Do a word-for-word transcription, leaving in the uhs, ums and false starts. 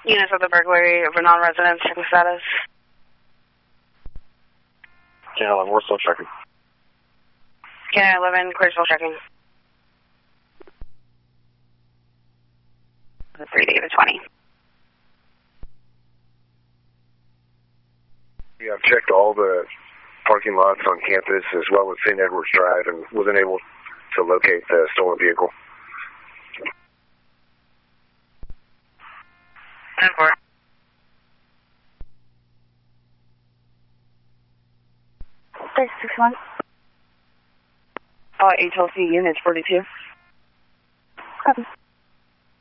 Units of the burglary of a non-resident, checking status. ten eleven, we're still checking. ten eleven, clear, still checking. The three David twenty. Yeah, I've checked all the parking lots on campus as well as Saint Edwards Drive and wasn't able to locate the stolen vehicle. ten four. six six one. Uh, H L C units forty-two. Copy.